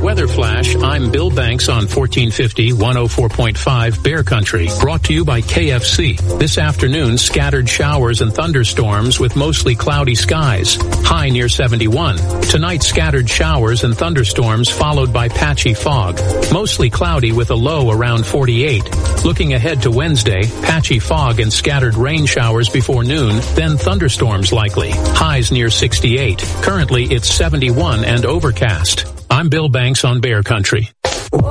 Weather Flash, I'm Bill Banks on 1450 104.5 Bear Country, brought to you by KFC. This afternoon, scattered showers and thunderstorms with mostly cloudy skies. High near 71. Tonight, scattered showers and thunderstorms followed by patchy fog. Mostly cloudy with a low around 48. Looking ahead to Wednesday, patchy fog and scattered rain showers before noon, then thunderstorms likely. Highs near 68. Currently, it's 71 and overcast. I'm Bill Banks on Bear Country.